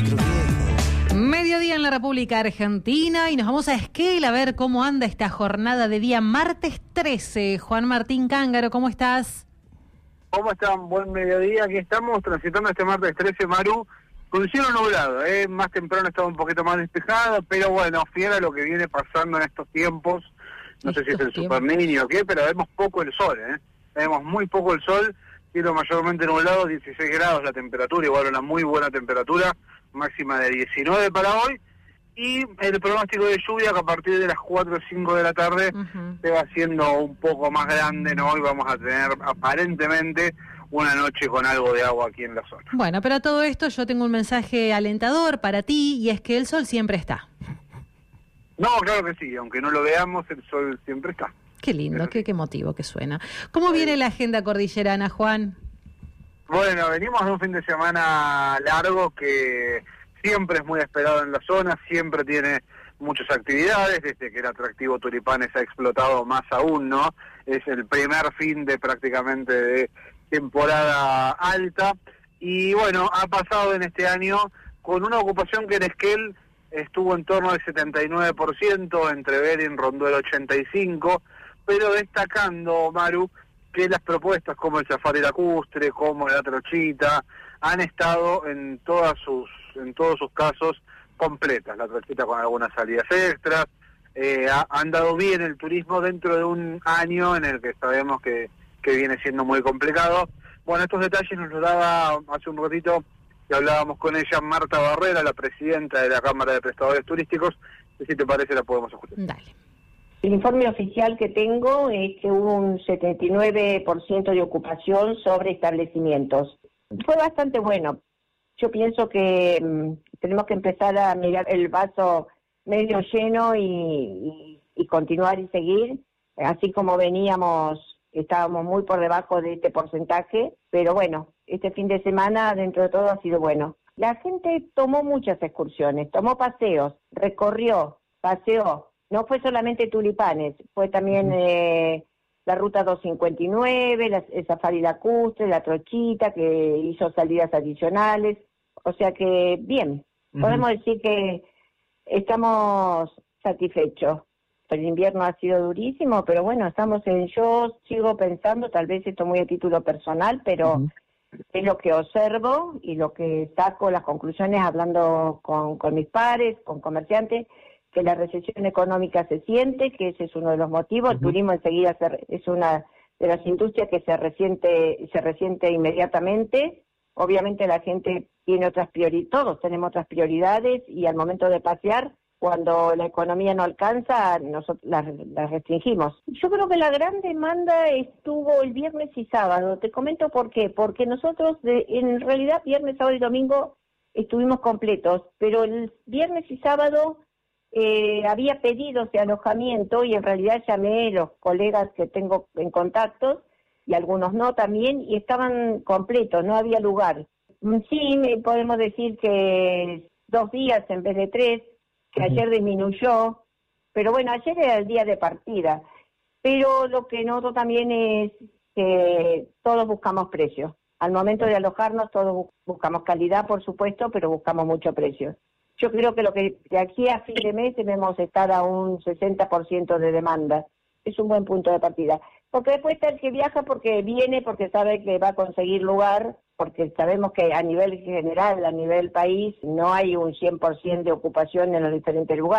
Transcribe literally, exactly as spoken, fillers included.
micro viejo. Mediodía en la República Argentina y nos vamos a Esquel a ver cómo anda esta jornada de día martes trece. Juan Martín Cángaro, ¿cómo estás? ¿Cómo están? Buen mediodía. Aquí estamos transitando este martes trece, Maru, con cielo nublado. ¿eh? Más temprano estaba un poquito más despejado, pero bueno, fiel a lo que viene pasando en estos tiempos. No sé si es el super niño o qué, pero vemos poco el sol. ¿eh? Vemos muy poco el sol. Cielo mayormente nublado, dieciséis grados la temperatura, igual una muy buena temperatura, máxima de diecinueve para hoy. Y el pronóstico de lluvia que a partir de las cuatro o cinco de la tarde uh-huh. se va haciendo un poco más grande, ¿no? Y vamos a tener aparentemente una noche con algo de agua aquí en la zona. Bueno, pero a todo esto yo tengo un mensaje alentador para ti y es que el sol siempre está. No, claro que sí, aunque no lo veamos, el sol siempre está. Qué lindo, qué, qué emotivo que suena. ¿Cómo sí. viene la agenda cordillerana, Juan? Bueno, venimos de un fin de semana largo que siempre es muy esperado en la zona, siempre tiene muchas actividades, desde que el atractivo Tulipanes ha explotado más aún, ¿no? Es el primer fin de prácticamente de temporada alta y bueno, ha pasado en este año con una ocupación que en Esquel estuvo en torno al setenta y nueve por ciento, entre Berín rondó el ochenta y cinco por ciento, pero destacando, Maru, que las propuestas como el Safari Lacustre, como la Trochita, han estado en todas sus, en todos sus casos completas. La Trochita con algunas salidas extras, eh, ha, han dado bien el turismo dentro de un año en el que sabemos que, que viene siendo muy complicado. Bueno, estos detalles nos los daba hace un ratito que hablábamos con ella, Marta Barrera, la presidenta de la Cámara de Prestadores Turísticos. Si te parece, la podemos escuchar. Dale. El informe oficial que tengo es que hubo un setenta y nueve por ciento de ocupación sobre establecimientos. Fue bastante bueno. Yo pienso que mmm, tenemos que empezar a mirar el vaso medio lleno y, y, y continuar y seguir. Así como veníamos, estábamos muy por debajo de este porcentaje, pero bueno, este fin de semana dentro de todo ha sido bueno. La gente tomó muchas excursiones, tomó paseos, recorrió, paseó. No fue solamente Tulipanes, fue también eh, la Ruta doscientos cincuenta y nueve, la, el Safari Lacustre, la Trochita, que hizo salidas adicionales. O sea que, bien, uh-huh. podemos decir que estamos satisfechos. El invierno ha sido durísimo, pero bueno, estamos en... Yo sigo pensando, tal vez esto muy a título personal, pero uh-huh. es lo que observo y lo que saco las conclusiones hablando con, con mis pares, con comerciantes, que la recesión económica se siente, que ese es uno de los motivos. Uh-huh. El turismo enseguida se, es una de las industrias que se resiente, se resiente inmediatamente. Obviamente la gente tiene otras prioridades, todos tenemos otras prioridades y al momento de pasear, cuando la economía no alcanza, nosotros las, las restringimos. Yo creo que la gran demanda estuvo el viernes y sábado. Te comento por qué. Porque nosotros, de, en realidad, viernes, sábado y domingo estuvimos completos, pero el viernes y sábado Eh, había pedidos de alojamiento y en realidad llamé a los colegas que tengo en contactos y algunos no también y estaban completos, no había lugar. Sí, me podemos decir que dos días en vez de tres, que uh-huh. ayer disminuyó, pero bueno, ayer era el día de partida. Pero lo que noto también es que todos buscamos precios. Al momento de alojarnos todos buscamos calidad, por supuesto, pero buscamos mucho precio. Yo creo que lo que de aquí a fin de mes debemos estar a un sesenta por ciento de demanda. Es un buen punto de partida. Porque después está el que viaja porque viene, porque sabe que va a conseguir lugar, porque sabemos que a nivel general, a nivel país, no hay un cien por ciento de ocupación en los diferentes lugares.